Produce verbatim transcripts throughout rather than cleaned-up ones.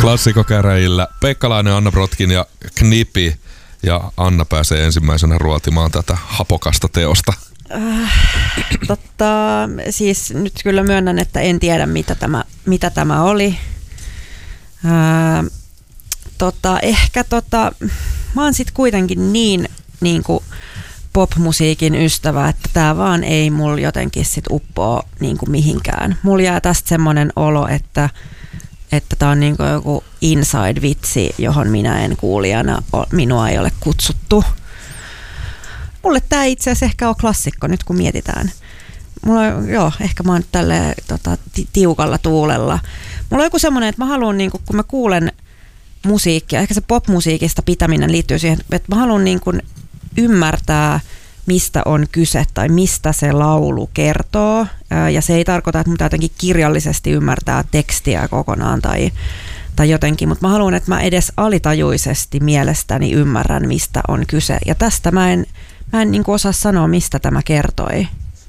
Klassikokäräjillä Pekka-Laine, Anna Brotkin ja Knipi. Ja Anna pääsee ensimmäisenä ruotimaan tätä hapokasta teosta. Äh, totta, siis nyt kyllä myönnän, että en tiedä mitä tämä, mitä tämä oli. Äh, tota, ehkä tota, mä oon sit kuitenkin niin, niin kuin pop-musiikin ystävä, että tää vaan ei mulla jotenkin sit uppoo niin kuin mihinkään. Mulla jää tästä semmonen olo, että että tää on niin kuin joku inside-vitsi, johon minä en kuulijana, minua ei ole kutsuttu. Mulle tää itse asiassa ehkä on klassikko nyt kun mietitään. Mulla on, joo, ehkä mä oon nyt tälleen tota, tiukalla tuulella. Mulla on joku semmonen, että mä haluan, niin kuin, kun mä kuulen musiikkia, ehkä se pop-musiikista pitäminen liittyy siihen, että mä haluan niin kuin ymmärtää, mistä on kyse tai mistä se laulu kertoo. Ja se ei tarkoita, että mun täytyy jotenkin kirjallisesti ymmärtää tekstiä kokonaan tai, tai jotenkin, mutta mä haluan, että mä edes alitajuisesti mielestäni ymmärrän, mistä on kyse. Ja tästä mä en, mä en niin kuin osaa sanoa, mistä tämä kertoi.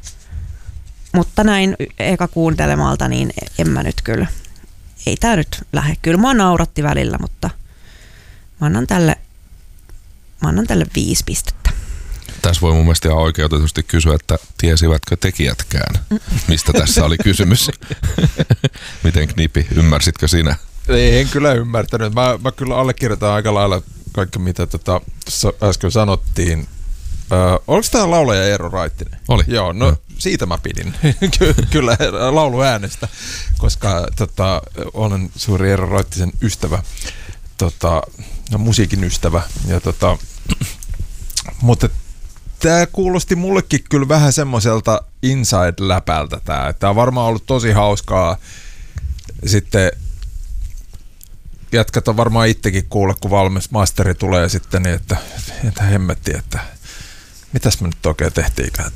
Mutta näin eka kuuntelemalta, niin en mä nyt kyllä, ei tää nyt lähde. Kyllä mua nauratti välillä, mutta mä annan tälle, mä annan tälle viisi pistettä. Tässä voi mun mielestä ihan oikeutetusti kysyä, että tiesivätkö tekijätkään, mistä tässä oli kysymys. Miten Knipi, ymmärsitkö sinä? Ei, en kyllä ymmärtänyt. Mä, mä kyllä allekirjoitan aika lailla kaikki, mitä tota, äsken sanottiin. Ö, oliko tämä laulaja Eero Raittinen? Oli. Joo, no, no. Siitä mä pidin. Kyllä lauluäänestä, koska tota, olen suuri Eero Raittisen ystävä, tota, no, musiikin ystävä. Ja, tota, mutta tämä kuulosti mullekin kyllä vähän semmoiselta inside-läpältä tää. Tämä on varmaan ollut tosi hauskaa. Sitten jätkät on varmaan itsekin kuulla, kun valmis masteri tulee sitten, niin että, että hemmetti, että mitäs me nyt oikein tehtiinkään.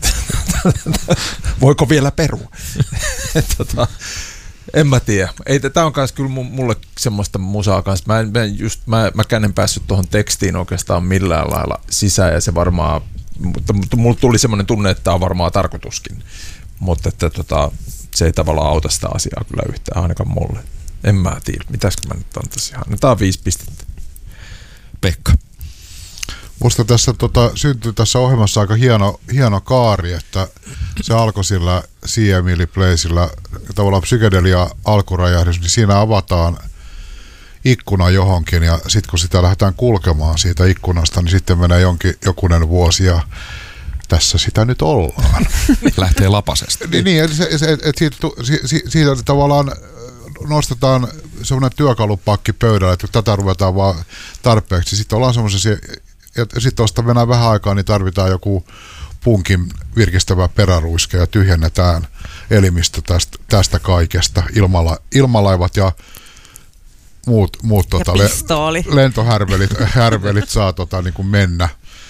Voiko vielä perua? tota, en mä tiedä. Tämä on myös kyllä mulle semmoista musaa kanssa. Mä, en, mä, just, mä, mäkään en päässyt tuohon tekstiin oikeastaan millään lailla sisään ja se varmaan, mutta, mutta mulle tuli semmoinen tunne, että tämä on varmaan tarkoituskin. Mutta että tota, se ei tavallaan auta sitä asiaa kyllä yhtään, ainakaan mulle. En mä tiedä. Mitäskö mä nyt antaisin? Annetaan on viisi pistettä. Pekka. Musta tässä tota, syntyi tässä ohjelmassa aika hieno, hieno kaari, että se alkoi sillä See Emily Placeillä tavallaan psykedelia alkurajahdus, niin siinä avataan ikkuna johonkin ja sitten kun sitä lähdetään kulkemaan siitä ikkunasta, niin sitten menee jonkin, jokunen vuosi ja tässä sitä nyt ollaan. Lähtee lapasesta. niin, niin että et, et, et siitä, siitä, siitä tavallaan nostetaan semmoinen työkalupakki pöydälle, että tätä ruvetaan vaan tarpeeksi. Sitten ollaan semmoisessa, ja sitten tuosta mennään vähän aikaa, niin tarvitaan joku punkin virkistävä peräruiske ja tyhjennetään elimistö tästä, tästä kaikesta. Ilmala, ilmalaivat ja muut, muut ja tota, pistooli. Le, lentohärvelit härvelit saa tota, niin kuin mennä.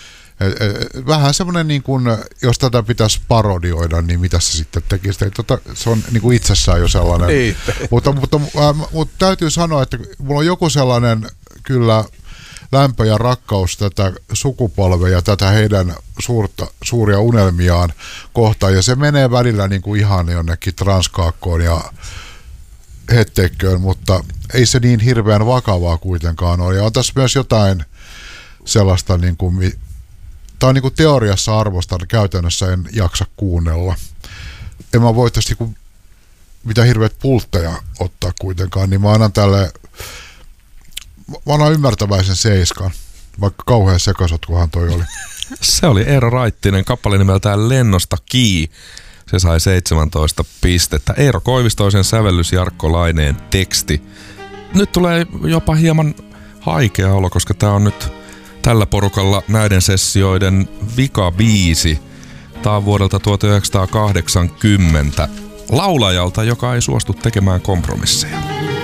Vähän semmoinen, niin kuin, jos tätä pitäisi parodioida, niin mitä se sitten tekisi? Tota, se on niin kuin itsessään jo sellainen. Ei. Mutta, mutta, äh, mutta täytyy sanoa, että mulla on joku sellainen kyllä lämpö ja rakkaus tätä sukupolvea ja tätä heidän suurta, suuria unelmiaan kohtaan. Ja se menee välillä niin kuin ihan jonnekin transkaakkoon ja hetteikköön, mutta ei se niin hirveän vakavaa kuitenkaan ole. Ja on tässä myös jotain sellaista, niin kuin, tämä on niin kuin teoriassa arvostan, käytännössä en jaksa kuunnella. En mä voi tästä niin mitä hirveät pultteja ottaa kuitenkaan, niin mä annan tälle, mä annan ymmärtäväisen seiskan, vaikka kauhean sekasotkuhan toi oli. Se oli Eero Raittinen, kappale nimeltään Lennosta Kii. Se sai seitsemäntoista pistettä. Eero Koivistoisen sävellys, Jarkko Laineen teksti. Nyt tulee jopa hieman haikea olo, koska tää on nyt tällä porukalla näiden sessioiden vikabiisi. Tää on vuodelta tuhatyhdeksänsataakahdeksankymmentä laulajalta, joka ei suostu tekemään kompromisseja.